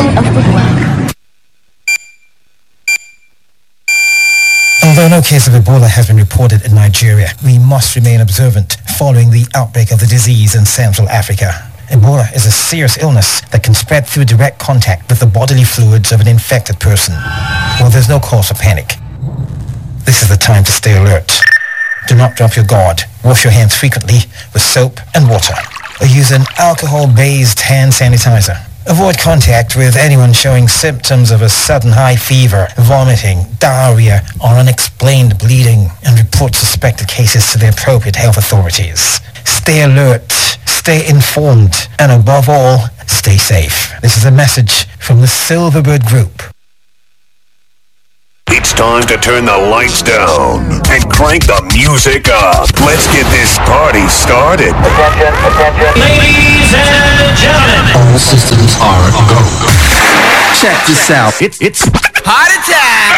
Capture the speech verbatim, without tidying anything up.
of the world. Although no case of Ebola has been reported in Nigeria, we must remain observant following the outbreak of the disease in Central Africa. Ebola is a serious illness that can spread through direct contact with the bodily fluids of an infected person. Well, there's no cause for panic. This is the time to stay alert. Do not drop your guard. Wash your hands frequently with soap and water, or use an alcohol-based hand sanitizer. Avoid contact with anyone showing symptoms of a sudden high fever, vomiting, diarrhea, or unexplained bleeding, and report suspected cases to the appropriate health authorities. Stay alert, stay informed, and above all, stay safe. This is a message from the Silverbird Group. It's time to turn the lights down and crank the music up. Let's get this party started. Attention, attention. Ladies and gentlemen. All systems are go. Check this out. It's, it's Heart attack!